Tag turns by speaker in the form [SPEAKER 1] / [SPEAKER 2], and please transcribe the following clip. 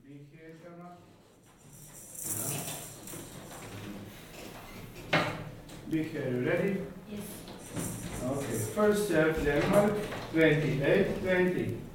[SPEAKER 1] Be here, come up. Be here, you ready?
[SPEAKER 2] Yes.
[SPEAKER 1] Okay, first step, Denmark, 28, 20.